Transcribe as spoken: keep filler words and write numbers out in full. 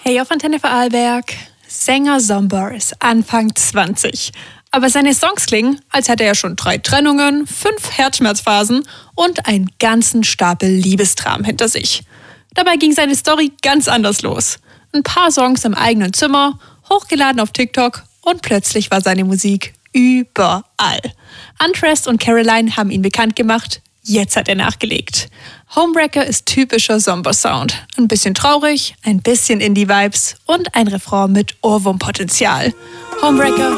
Hey auf Antenne Vorarlberg. Sänger Zomber ist Anfang zwanzig. Aber seine Songs klingen, als hätte er schon drei Trennungen, fünf Herzschmerzphasen und einen ganzen Stapel Liebesdramen hinter sich. Dabei ging seine Story ganz anders los. Ein paar Songs im eigenen Zimmer, hochgeladen auf TikTok und plötzlich war seine Musik überall. Undressed und Caroline haben ihn bekannt gemacht. Jetzt hat er nachgelegt. Homewrecker ist typischer Zomber-Sound. Ein bisschen traurig, ein bisschen Indie-Vibes und ein Refrain mit Ohrwurmpotenzial. Homewrecker